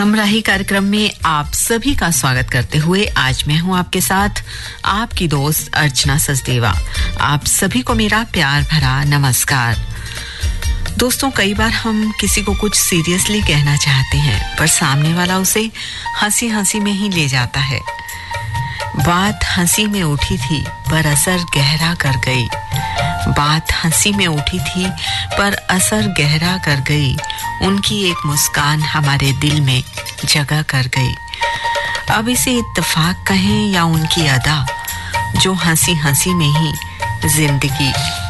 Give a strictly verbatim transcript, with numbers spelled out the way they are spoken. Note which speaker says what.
Speaker 1: हमराही कार्यक्रम में आप सभी का स्वागत करते हुए आज मैं हूं आपके साथ आपकी दोस्त अर्चना सचदेवा। आप सभी को मेरा प्यार भरा नमस्कार। दोस्तों, कई बार हम किसी को कुछ सीरियसली कहना चाहते हैं पर सामने वाला उसे हंसी हंसी में ही ले जाता है। बात हंसी में उठी थी पर असर गहरा कर गई। बात हंसी में उठी थी पर असर गहरा कर गई। उनकी एक मुस्कान हमारे दिल में जगह कर गई। अब इसे इत्तेफाक कहें या उनकी अदा, जो हंसी हंसी में ही जिंदगी